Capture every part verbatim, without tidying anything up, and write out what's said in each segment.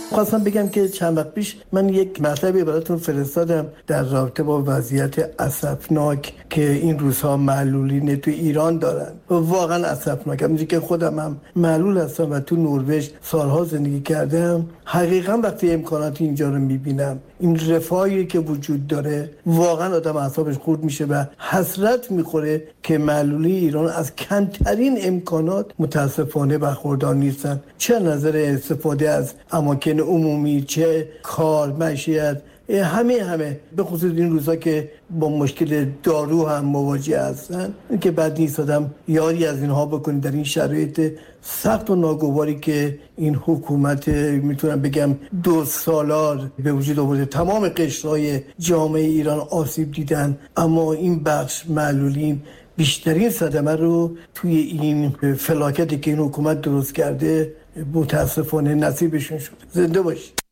خواستم بگم که چند وقت پیش من یک مطلبی براتون فرستادم در رابطه با وضعیت اسفناک که این روزها معلولین تو ایران دارن. واقعا اسفناک. همونجوری که خودم هم معلول هستم و تو نروژ سالها زندگی کردم، حقیقا وقتی امکانات اینجا رو میبینم، این رفاهی که وجود داره، واقعا آدم اعصابش خورد میشه و حسرت میخوره که معلولین ایران از کمترین امکانات متاسفانه برخوردار نیستن، چه نظر استفاده از اماکن عمومی، چه کار، معیشت، همه همه به خصوص این روزا که با مشکل دارو هم مواجه هستن که بعد نیست آدم یاری از اینها بکنید در این شرایط سخت و ناگواری که این حکومت میتونم بگم دو سالار به وجود آورده. تمام قشرهای جامعه ایران آسیب دیدن، اما این بخش معلولین بیشترین صدمه رو توی این فلاکتی که این حکومت درست کرده متاسفانه نصیبشون شده. زنده باشید.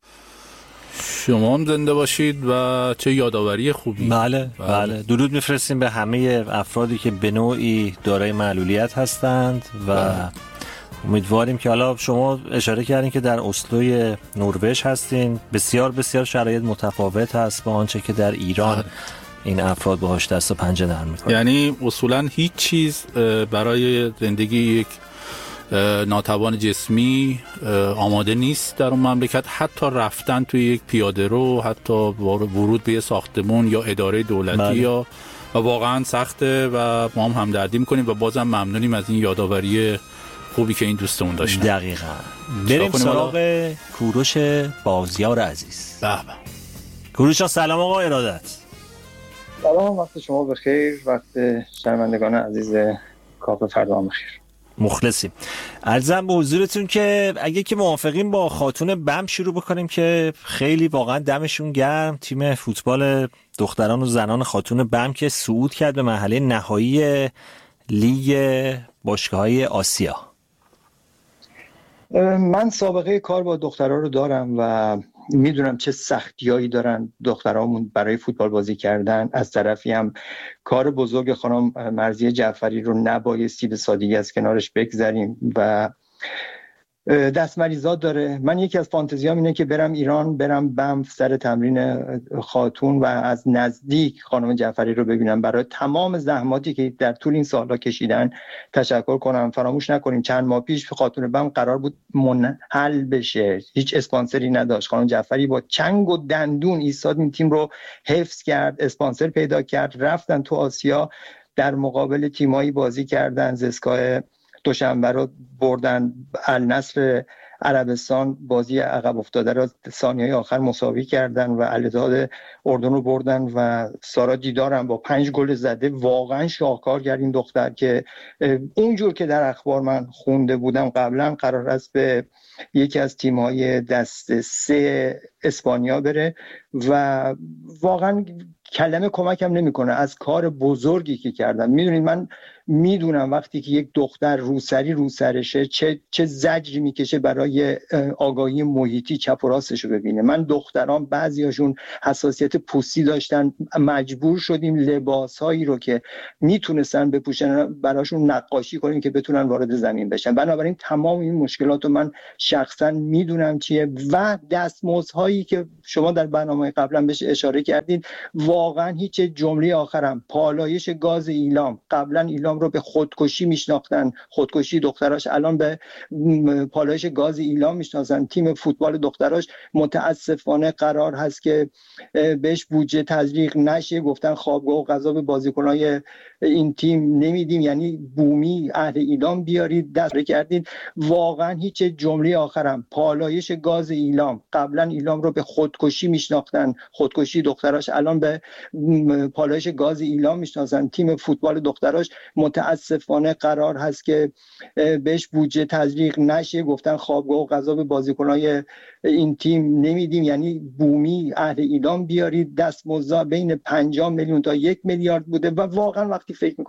شما هم زنده باشید و چه یادآوری خوبی. بله بله, بله. درود میفرستیم به همه افرادی که به نوعی دارای معلولیت هستند و بله. امیدواریم که حالا شما اشاره کردین که در اسلوی نروژ هستین، بسیار بسیار شرایط متفاوت هست با آنچه که در ایران بله. این افراد باهاش دست و پنجه نرم میکنن. یعنی اصولا هیچ چیز برای زندگی یک ناتوان جسمی آماده نیست در اون مملکت. حتی رفتن توی یک پیاده رو، حتی ورود به ساختمون یا اداره دولتی بله. یا و واقعا سخته و ما هم همدردی میکنیم و بازم ممنونیم از این یادآوری خوبی که این دوستمون داشتن. دقیقاً. بریم سراغ کوروش بازیار عزیز. به به. کوروش سلام آقا ارادت. سلام، وقت شما بخیر، وقت شنوندگان عزیز کاف فردا بخیر. مخلصیم. عرضم به حضورتون که اگه که موافقین با خاتون بم شروع بکنیم که خیلی واقعا دمشون گرم، تیم فوتبال دختران و زنان خاتون بم که صعود کرد به مرحله نهایی لیگ باشگاه‌های آسیا. من سابقه کار با دخترها رو دارم و میدونم چه سختیایی دارن دخترامون برای فوتبال بازی کردن. از طرفی هم کار بزرگ خانم مرضیه جعفری رو نبایستی به سادگی از کنارش بگذاریم و دستمریزات داره. من یکی از فانتزیام اینه که برم ایران، برم بنف سر تمرین خاتون و از نزدیک خانم جعفری رو ببینم. برای تمام زحماتی که در طول این سالها کشیدن تشکر کنم. فراموش نکنیم چند ماه پیش خاتون بنف قرار بود منحل بشه، هیچ اسپانسری نداشت. خانم جعفری با چنگ و دندون ایستاد این تیم رو حفظ کرد، اسپانسر پیدا کرد، رفتن تو آسیا، در مقابل تیمایی بازی کردن، زسکای دوشنبه رو بردن، النصر عربستان بازی عقب افتاده رو ثانیه‌های آخر مساوی کردن و الاتحاد اردن رو بردن و سارا دیدارم با پنج گل زده. واقعا شاهکار کرد این دختر که اونجور که در اخبار من خونده بودم قبلا قرار است به یکی از تیم‌های دست سه اسپانیا بره و واقعا کلمه کمکم نمیکنه از کار بزرگی که کردم. میدونید من میدونم وقتی که یک دختر روسری روسرشه چه چه زجری میکشه برای آگاهی محیطی چپ و راستش رو ببینه. من دختران بعضیاشون حساسیت پوستی داشتن، مجبور شدیم لباسهایی رو که میتونستن بپوشن براشون نقاشی کنیم که بتونن وارد زمین بشن. بنابراین تمام این مشکلات رو من شخصا میدونم چیه و دستمزدهایی که شما در برنامه قبلا بهش اشاره کردید، واقعا هیچ جمله آخرم پالایش گاز ایلام. قبلا ایلام رو به خودکشی میشناختن، خودکشی دختراش، الان به پالایش گاز ایلام میشناسن. تیم فوتبال دختراش متاسفانه قرار هست که بهش بودجه تزریق نشه، گفتن خوابگاه و غذا به بازیکنای این تیم نمیدیم، یعنی بومی اهل ایلام بیارید، دست کردید. واقعا هیچ جمله آخرم پالایش گاز ایلام. قبلا ایلام رو به خودکشی میشناختن، خودکشی دختراش، الان به پالایش گاز ایلام میشناسن. تیم فوتبال دختراش متاسفانه قرار هست که بهش بودجه تزریق نشه، گفتن خوابگاه و غذا به بازیکنای این تیم نمیدیم، یعنی بومی اهل ایلام بیارید. دستمزد بین پنجاه میلیون تا یک میلیارد بوده و واقعا وقتی فکر